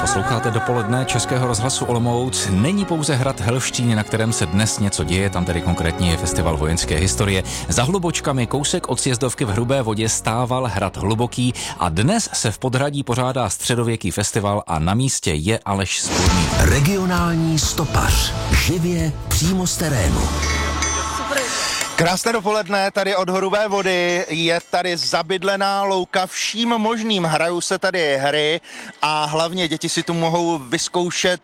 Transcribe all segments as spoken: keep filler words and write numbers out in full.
Posloucháte dopoledne Českého rozhlasu Olomouc. Není pouze hrad Helštín, na kterém se dnes něco děje, tam tedy konkrétně je festival vojenské historie. Za Hlubočkami kousek od sjezdovky v Hrubé Vodě stával hrad Hluboký a dnes se v Podhradí pořádá středověký festival a na místě je Aleš Spurný. Regionální stopař. Živě přímo z terénu. Krásné dopoledne, tady od Hrubé Vody, je tady zabydlená louka vším možným, hrajou se tady hry a hlavně děti si tu mohou vyzkoušet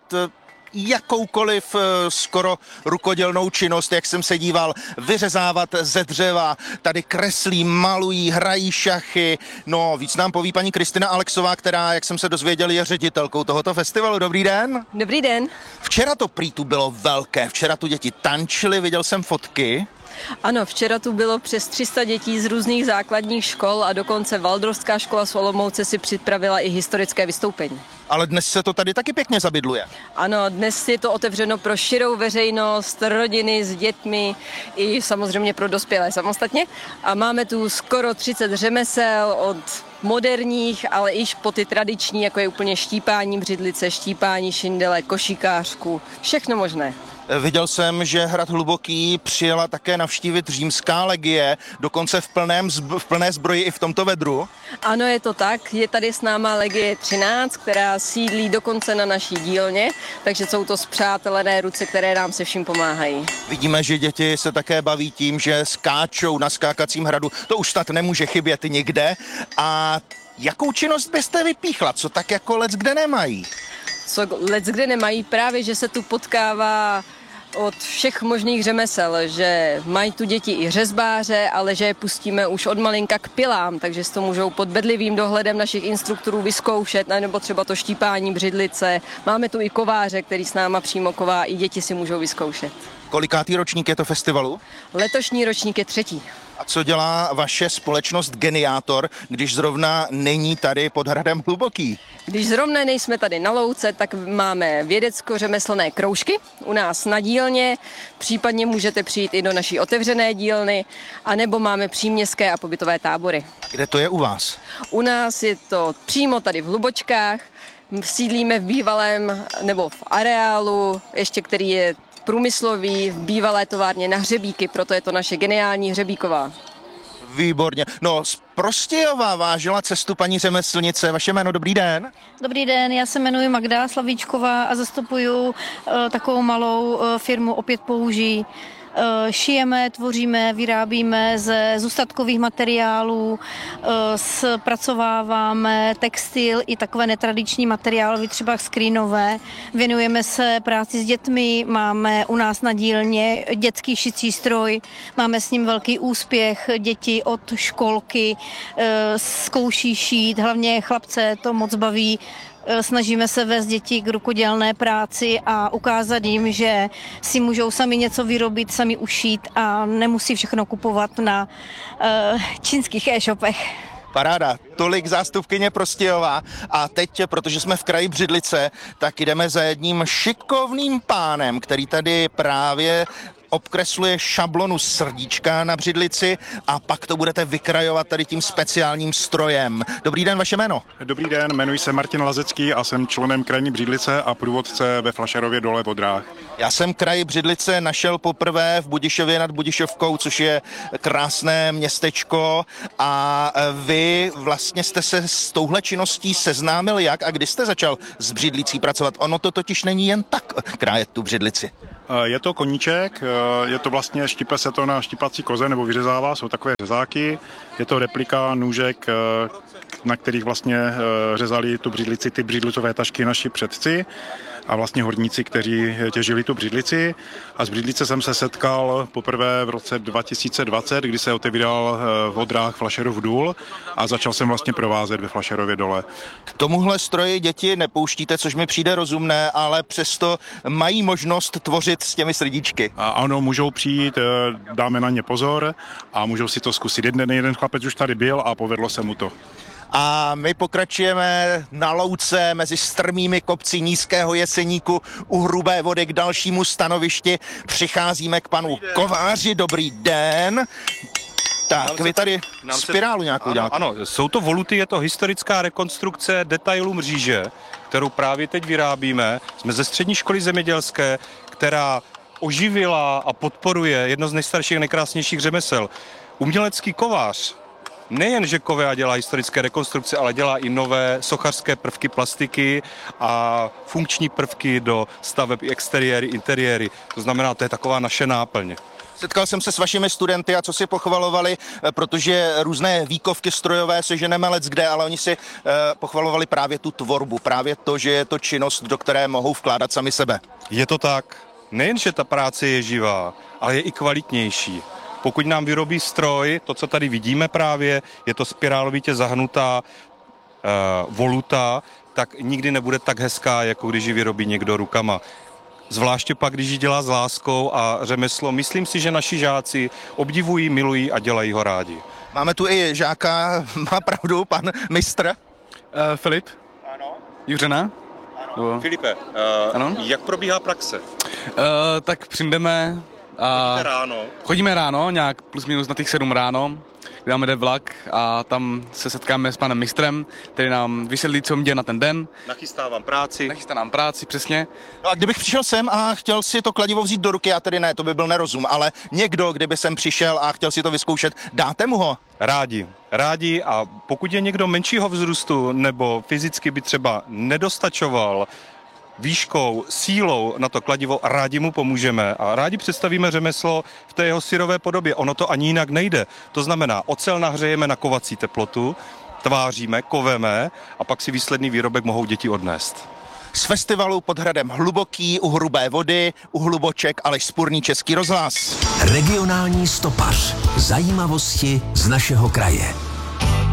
jakoukoliv skoro rukodělnou činnost, jak jsem se díval, vyřezávat ze dřeva, tady kreslí, malují, hrají šachy. No, víc nám poví paní Kristina Alexová, která, jak jsem se dozvěděl, je ředitelkou tohoto festivalu. Dobrý den. Dobrý den. Včera to prý tu bylo velké, včera tu děti tančily, viděl jsem fotky. Ano, včera tu bylo přes tři sta dětí z různých základních škol a dokonce Valdorfská škola z Olomouce si připravila i historické vystoupení. Ale dnes se to tady taky pěkně zabydluje. Ano, dnes je to otevřeno pro širou veřejnost, rodiny s dětmi i samozřejmě pro dospělé samostatně. A máme tu skoro třicet řemesel od moderních, ale iž po ty tradiční, jako je úplně štípání břidlice, štípání šindele, košíkářku, všechno možné. Viděl jsem, že hrad Hluboký přijela také navštívit římská legie, dokonce v, plném zb- v plné zbroji i v tomto vedru. Ano, je to tak. Je tady s náma legie třináct, která sídlí dokonce na naší dílně, takže jsou to spřátelené ruce, které nám se vším pomáhají. Vidíme, že děti se také baví tím, že skáčou na skákacím hradu. To už snad nemůže chybět nikde. A jakou činnost byste vypíchla? Co tak jako leckde nemají? Co leckde nemají? Právě, že se tu potkává od všech možných řemesel, že mají tu děti i řezbáře, ale že je pustíme už od malinka k pilám, takže si to můžou pod bedlivým dohledem našich instruktorů vyzkoušet, nebo třeba to štípání břidlice. Máme tu i kováře, který s náma přímo ková, i děti si můžou vyzkoušet. Kolikátý ročník je to festivalu? Letošní ročník je třetí. A co dělá vaše společnost Geniátor, když zrovna není tady pod hradem Hluboký? Když zrovna nejsme tady na louce, tak máme vědecko-řemeslné kroužky u nás na dílně, případně můžete přijít i do naší otevřené dílny, anebo máme příměstské a pobytové tábory. Kde to je u vás? U nás je to přímo tady v Hlubočkách, sídlíme v bývalém, nebo v areálu, ještě který je průmyslový, v bývalé továrně na hřebíky, proto je to naše geniální hřebíková. Výborně. No, z Prostějova vážila cestu paní řemeslnice. Vaše jméno, dobrý den. Dobrý den, já se jmenuji Magda Slavíčková a zastupuju uh, takovou malou uh, firmu Opět použij. Šijeme, tvoříme, vyrábíme ze zůstatkových materiálů, zpracováváme textil i takové netradiční materiály, třeba skrínové. Věnujeme se práci s dětmi, máme u nás na dílně dětský šicí stroj, máme s ním velký úspěch, děti od školky zkouší šít, hlavně chlapce to moc baví. Snažíme se vést děti k rukodělné práci a ukázat jim, že si můžou sami něco vyrobit, sami ušít a nemusí všechno kupovat na uh, čínských e-shopech. Paráda, tolik zástupkyně Prostějova. A teď, protože jsme v kraji Břidlice, tak jdeme za jedním šikovným pánem, který tady právě obkresluje šablonu srdíčka na břidlici a pak to budete vykrajovat tady tím speciálním strojem. Dobrý den, vaše jméno? Dobrý den, jmenuji se Martin Lazecký a jsem členem krajní Břidlice a průvodce ve Flašerově dole v Odrách. Já jsem kraj Břidlice našel poprvé v Budišově nad Budišovkou, což je krásné městečko, a vy vlastně jste se s touhle činností seznámil jak a kdy jste začal s břidlicí pracovat? Ono to totiž není jen tak krájet tu břidlici. Je to koníček, je to vlastně, štípe se to na štípací koze nebo vyřezává, jsou takové řezáky, je to replika nůžek, na kterých vlastně řezali tu břidlici, ty břidlicové tašky naši předci a vlastně horníci, kteří těžili tu břidlici. A z břidlice jsem se setkal poprvé v roce dva tisíce dvacet, kdy se otevíral v Odrách Flašerův důl a začal jsem vlastně provázet ve Flašerově dole. K tomuhle stroji děti nepouštíte, což mi přijde rozumné, ale přesto mají možnost tvořit s těmi srdíčky. A ano, můžou přijít, dáme na ně pozor a můžou si to zkusit. Jeden, jeden chlapec už tady byl a povedlo se mu to. A my pokračujeme na louce mezi strmými kopci Nízkého Jeseníku u Hrubé Vody k dalšímu stanovišti. Přicházíme k panu kováři. Dobrý den. Tak, vy tady spirálu nějakou děláte. Ano, ano, jsou to voluty, je to historická rekonstrukce detailu mříže, kterou právě teď vyrábíme. Jsme ze střední školy zemědělské, která oživila a podporuje jedno z nejstarších a nejkrásnějších řemesel. Umělecký kovář nejen, že kove a dělá historické rekonstrukce, ale dělá i nové sochařské prvky plastiky a funkční prvky do staveb exteriéry, interiéry. To znamená, to je taková naše náplň. Setkal jsem se s vašimi studenty a co si pochvalovali, protože různé výkovky strojové seženeme leckde, ale oni si eh, pochvalovali právě tu tvorbu, právě to, že je to činnost, do které mohou vkládat sami sebe. Je to tak. Nejen, že ta práce je živá, ale je i kvalitnější. Pokud nám vyrobí stroj, to, co tady vidíme právě, je to spirálovitě zahnutá uh, voluta, tak nikdy nebude tak hezká, jako když ji vyrobí někdo rukama. Zvláště pak, když ji dělá s láskou a řemeslo. Myslím si, že naši žáci obdivují, milují a dělají ho rádi. Máme tu i žáka, má pravdu, pan mistr. Uh, Filip. Ano. Juřena. Ano. Filipe, uh, ano? Jak probíhá praxe? Uh, tak přijdeme a... Chodíte ráno? Chodíme ráno, nějak plus minus na těch sedm ráno, kdy nám jde vlak a tam se setkáme s panem mistrem, který nám vysvětlí, co děje na ten den. Nachystá vám práci. Nachystá nám práci, přesně. No a kdybych přišel sem a chtěl si to kladivo vzít do ruky, já tedy ne, to by byl nerozum, ale někdo, kdyby sem přišel a chtěl si to vyzkoušet, dáte mu ho? Rádi, rádi a pokud je někdo menšího vzrůstu nebo fyzicky by třeba nedostačoval výškou, sílou na to kladivo, rádi mu pomůžeme a rádi představíme řemeslo v té jeho syrové podobě. Ono to ani jinak nejde. To znamená, ocel nahřejeme na kovací teplotu, tváříme, koveme a pak si výsledný výrobek mohou děti odnést. Z festivalu pod hradem Hluboký u Hrubé vody, u Hluboček Aleš Spurný, Český rozhlas. Regionální stopař. Zajímavosti z našeho kraje.